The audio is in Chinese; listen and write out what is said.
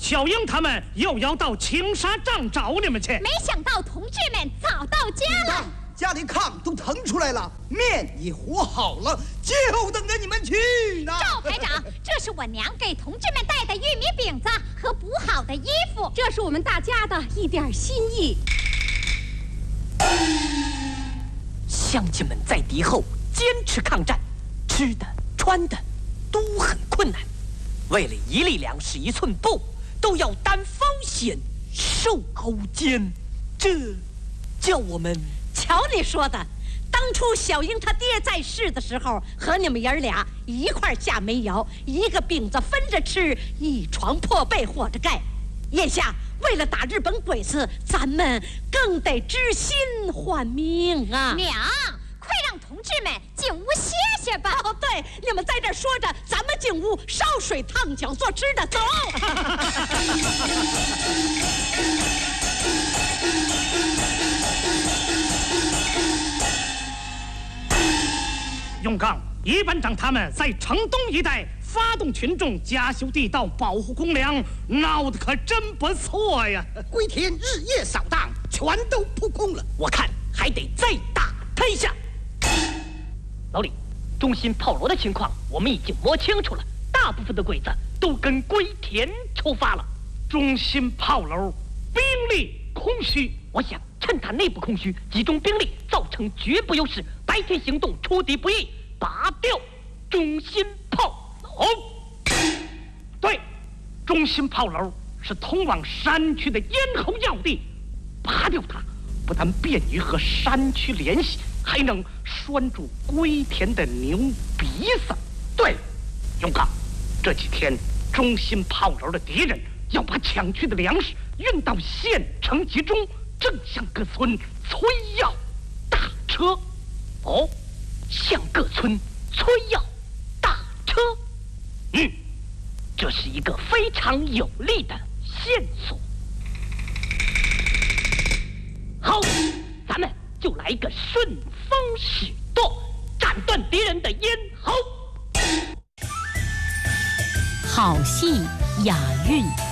小英他们又要到青纱帐找你们去。 没想到同志们早到家了， 家里炕都腾出来了，面也和好了，就等着你们去呢。 赵排长，这是我娘给同志们带的玉米饼子和补好的衣服， 这是我们大家的一点心意。 乡亲们在敌后坚持抗战，吃的穿的都很困难，为了一粒粮食一寸布，都要担风险受熬煎，这叫我们瞧你说的，当初小英他爹在世的时候，和你们爷儿俩一块下煤窑，一个饼子分着吃，一床破被和着盖。眼下为了打日本鬼子，咱们更得知心换命啊！ 娘，快让同志们进屋歇歇吧。 哦，对，你们在这儿说着，咱们进屋烧水烫脚做吃的，走。 永刚、一班长他们在城东一带发动群众加修地道、保护公粮，闹得可真不错呀！ 归田日夜扫荡，全都扑空了。 我看还得再打他一下。老李，中心炮楼的情况我们已经摸清楚了，大部分的鬼子都跟归田出发了。 中心炮楼兵力空虚， 我想趁他内部空虚，集中兵力，造成局部优势，白天行动出敌不意，拔掉中心炮楼。 对，中心炮楼是通往山区的咽喉要地，拔掉它，不但便于和山区联系，还能拴住归田的牛鼻子。对，永刚，这几天中心炮楼的敌人要把抢去的粮食运到县城集中，正向各村催要大车。 哦，向各村催要大车。这是一个非常有力的线索。好，咱们就来个顺风使舵，斩断敌人的咽喉。 好戏雅韵。